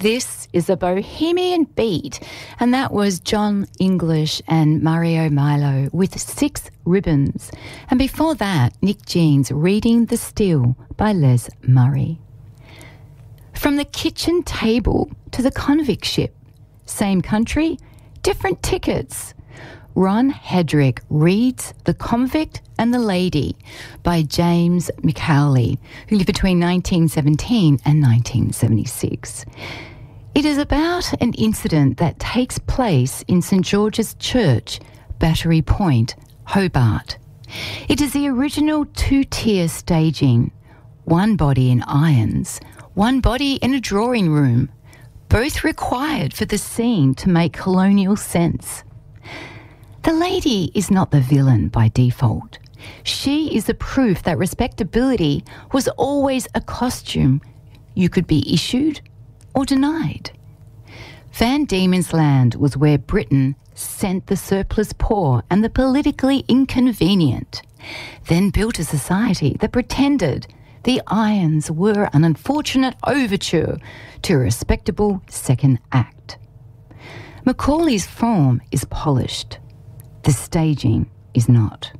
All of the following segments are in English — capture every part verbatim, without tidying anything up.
This is a Bohemian Beat, and that was John English and Mario Milo with Six Ribbons. And before that, Nick Jeans Reading the Still by Les Murray. From the kitchen table to the convict ship, same country, different tickets. Ron Hedrick reads The Convict and the Lady by James McCauley, who lived between nineteen seventeen and nineteen seventy-six. It is about an incident that takes place in St George's Church, Battery Point, Hobart. It is the original two-tier staging, one body in irons, one body in a drawing room, both required for the scene to make colonial sense. The lady is not the villain by default. She is the proof that respectability was always a costume you could be issued or denied. Van Diemen's Land was where Britain sent the surplus poor and the politically inconvenient, then built a society that pretended the irons were an unfortunate overture to a respectable second act. Macaulay's form is polished. The staging is not.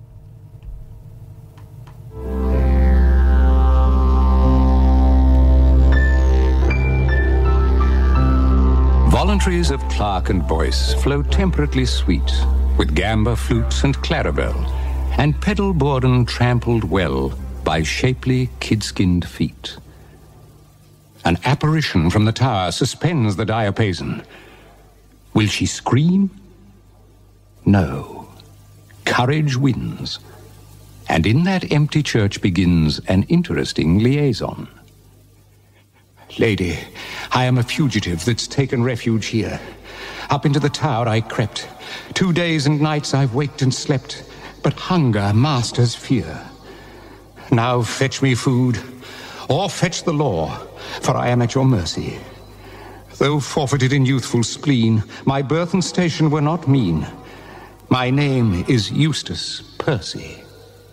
Voluntaries of Clark and Boyce flow temperately sweet, with gamba flutes and clarabelle, and pedal bourdon trampled well by shapely kid-skinned feet. An apparition from the tower suspends the diapason. Will she scream? No. Courage wins. And in that empty church begins an interesting liaison. Lady, I am a fugitive that's taken refuge here. Up into the tower I crept. Two days and nights I've waked and slept, but hunger masters fear. Now fetch me food, or fetch the law, for I am at your mercy. Though forfeited in youthful spleen, my birth and station were not mean. My name is Eustace Percy.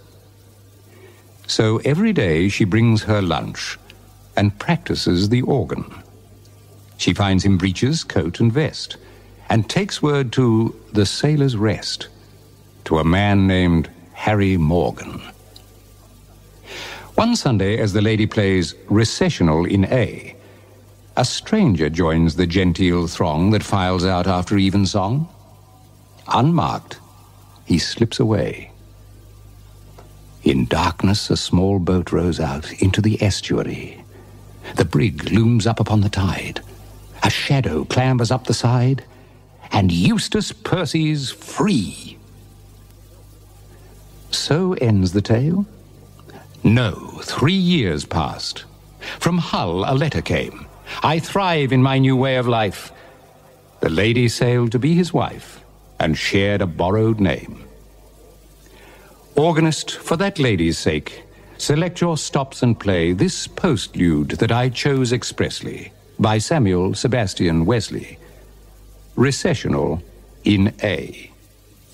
So every day she brings her lunch and practices the organ. She finds him breeches, coat, and vest, and takes word to the Sailor's Rest, to a man named Harry Morgan. One Sunday, as the lady plays Recessional in A, a stranger joins the genteel throng that files out after evensong. Unmarked, he slips away. In darkness, a small boat rows out into the estuary. The brig looms up upon the tide. A shadow clambers up the side, and Eustace Percy's free. So ends the tale? No, three years passed. From Hull a letter came. I thrive in my new way of life. The lady sailed to be his wife, and shared a borrowed name. Organist, for that lady's sake, select your stops and play this postlude that I chose expressly, by Samuel Sebastian Wesley. Recessional in A.